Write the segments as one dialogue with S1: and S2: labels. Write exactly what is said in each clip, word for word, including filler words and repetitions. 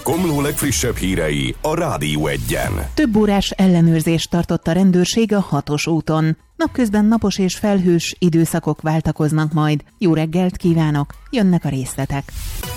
S1: Komló legfrissebb hírei a Rádió Egyen.
S2: Több órás ellenőrzést tartott a rendőrség a hatos úton. Napközben napos és felhős időszakok váltakoznak majd. Jó reggelt kívánok, jönnek a részletek.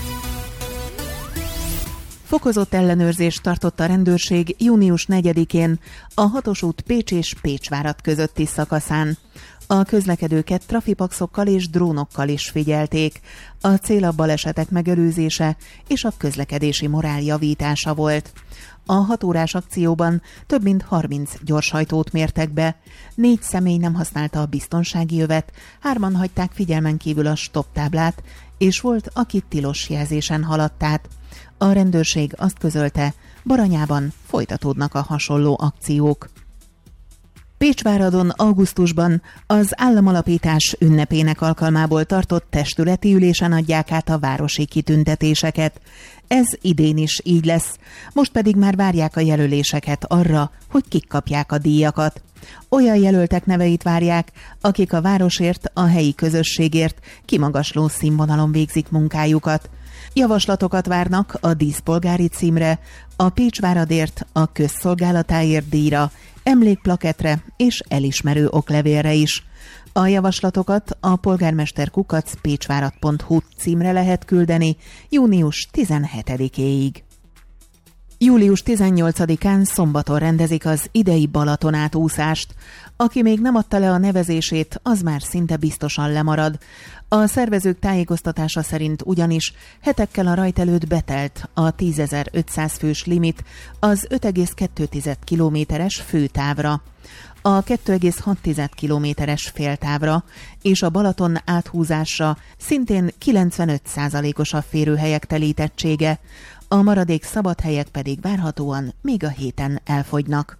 S2: Fokozott ellenőrzést tartott a rendőrség június negyedikén a hatos út Pécs és Pécsvárad közötti szakaszán. A közlekedőket trafipaxokkal és drónokkal is figyelték. A cél a balesetek megelőzése és a közlekedési morál javítása volt. A hat órás akcióban több mint harminc gyorshajtót mértek be. Négy személy nem használta a biztonsági övet, hárman hagyták figyelmen kívül a stop táblát, és volt, aki tilos jelzésen haladt át. A rendőrség azt közölte, Baranyában folytatódnak a hasonló akciók. Pécsváradon augusztusban az államalapítás ünnepének alkalmából tartott testületi ülésen adják át a városi kitüntetéseket. Ez idén is így lesz, most pedig már várják a jelöléseket arra, hogy kik kapják a díjakat. Olyan jelöltek neveit várják, akik a városért, a helyi közösségért kimagasló színvonalon végzik munkájukat. Javaslatokat várnak a díszpolgári címre, a Pécsváradért, a közszolgálatáért díjra, emlékplaketre és elismerő oklevélre is. A javaslatokat a polgármester kukac pécsvárad pont hu címre lehet küldeni június tizenhetedikéig. július tizennyolcadikán szombaton rendezik az idei Balatonátúszást. Aki még nem adta le a nevezését, az már szinte biztosan lemarad. A szervezők tájékoztatása szerint ugyanis hetekkel a rajt előtt betelt a tízezer-ötszáz fős limit az öt egész kettő kilométeres főtávra, a kettő egész hat kilométeres féltávra és a Balaton áthúzásra szintén kilencvenöt százalékos a férőhelyek telítettsége, a maradék szabad helyek pedig várhatóan még a héten elfogynak.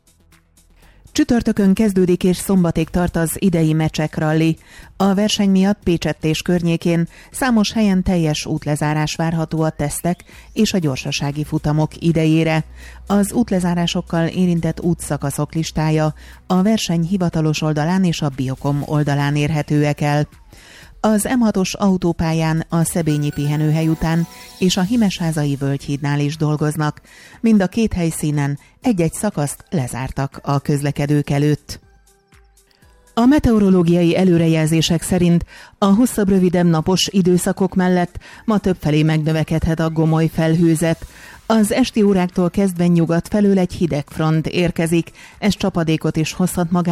S2: Csütörtökön kezdődik és szombatig tart az idei Mecsek ralli. A verseny miatt Pécsett és környékén számos helyen teljes útlezárás várható a tesztek és a gyorsasági futamok idejére. Az útlezárásokkal érintett útszakaszok listája a verseny hivatalos oldalán és a Biokom oldalán érhetőek el. Az em hatos autópályán a Szebényi pihenőhely után és a Himesházai völgyhídnál is dolgoznak. Mind a két helyszínen egy-egy szakaszt lezártak a közlekedők előtt. A meteorológiai előrejelzések szerint a hosszabb-rövidebb napos időszakok mellett ma többfelé megnövekedhet a gomoly felhőzet. Az esti óráktól kezdve nyugat felől egy hideg front érkezik, ez csapadékot is hozhat magával.